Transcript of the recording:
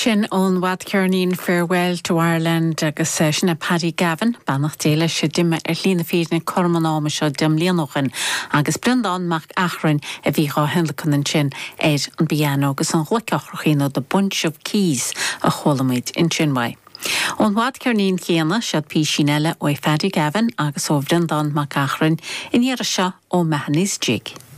Sin ón wad cearnín Farewell to Ireland agus sinna Paddy Gavin, bannach déile se dimme lína fína cormanáma seo dim líanochan agus blindán mac achran a bhíá henlacan an sin éid an biano agus an chluceachchénó the Bunch of Keys a cholamid in Chinwai. On wad cearnín chéana siad pí sinile ó Paddy Gavin agus ó blindán mac achran in iarra seo ó mechanis jig.